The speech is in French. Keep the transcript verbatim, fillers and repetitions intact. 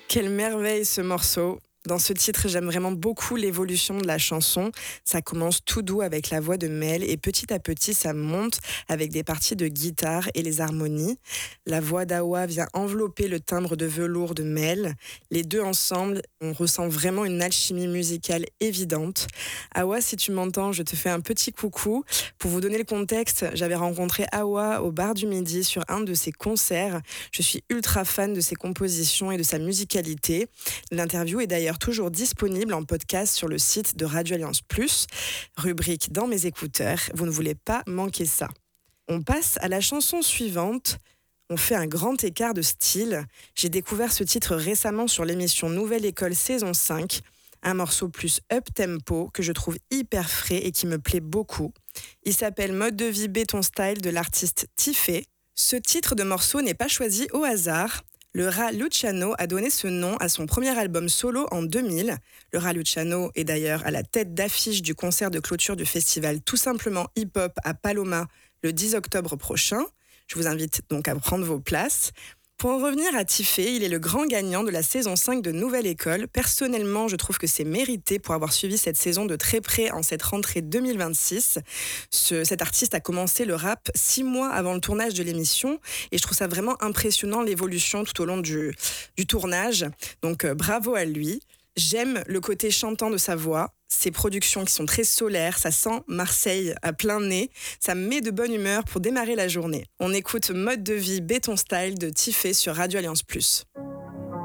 Quelle merveille ce morceau! Dans ce titre, j'aime vraiment beaucoup l'évolution de la chanson. Ça commence tout doux avec la voix de Mel et petit à petit, ça monte avec des parties de guitare et les harmonies. La voix d'Awa vient envelopper le timbre de velours de Mel. Les deux ensemble, on ressent vraiment une alchimie musicale évidente. Awa, si tu m'entends, je te fais un petit coucou. Pour vous donner le contexte, j'avais rencontré Awa au Bar du Midi sur un de ses concerts. Je suis ultra fan de ses compositions et de sa musicalité. L'interview est d'ailleurs toujours disponible en podcast sur le site de Radio Alliance Plus, rubrique Dans mes écouteurs. Vous ne voulez pas manquer ça. On passe à la chanson suivante. On fait un grand écart de style. J'ai découvert ce titre récemment sur l'émission Nouvelle École saison cinq, un morceau plus up-tempo que je trouve hyper frais et qui me plaît beaucoup. Il s'appelle Mode de vie béton style de l'artiste Tiffé. Ce titre de morceau n'est pas choisi au hasard. Le rat Luciano a donné ce nom à son premier album solo en deux mille. Le rat Luciano est d'ailleurs à la tête d'affiche du concert de clôture du festival Tout simplement hip-hop à Paloma le dix octobre prochain. Je vous invite donc à prendre vos places. Pour en revenir à Tiffé, il est le grand gagnant de la saison cinq de Nouvelle École. Personnellement, je trouve que c'est mérité pour avoir suivi cette saison de très près en cette rentrée deux mille vingt-six. Ce, cet artiste a commencé le rap six mois avant le tournage de l'émission et je trouve ça vraiment impressionnant l'évolution tout au long du, du tournage. Donc euh, bravo à lui. J'aime le côté chantant de sa voix, ses productions qui sont très solaires, ça sent Marseille à plein nez, ça me met de bonne humeur pour démarrer la journée. On écoute Mode de vie béton style de Tiffé sur Radio Alliance Plus.